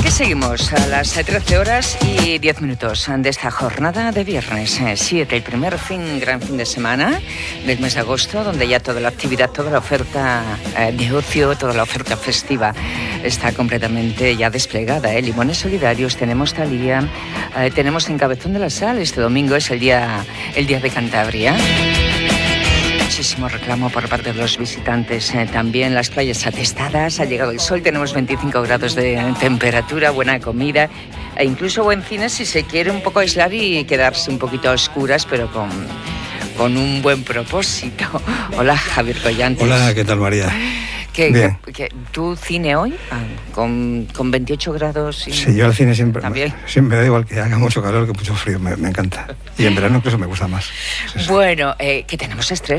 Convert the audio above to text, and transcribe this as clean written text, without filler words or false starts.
Seguimos a las 13 horas y 10 minutos de esta jornada de viernes 7, el primer gran fin de semana del mes de agosto, donde ya toda la actividad, toda la oferta de ocio, toda la oferta festiva está completamente ya desplegada. Limones solidarios, tenemos Thalía, tenemos en Cabezón de la Sal, este domingo es el día de Cantabria. Muchísimo reclamo por parte de los visitantes. También las playas atestadas, ha llegado el sol, tenemos 25 grados de temperatura, buena comida e incluso buen cine si se quiere un poco aislar y quedarse un poquito a oscuras, pero con un buen propósito. Hola, Javier Collante. Hola, ¿qué tal, María? ¿Tú cine hoy? Con 28 grados? Sí, yo al cine siempre me da igual que haga mucho calor que mucho frío, me encanta. Y en verano incluso me gusta más. Bueno, que tenemos estreno.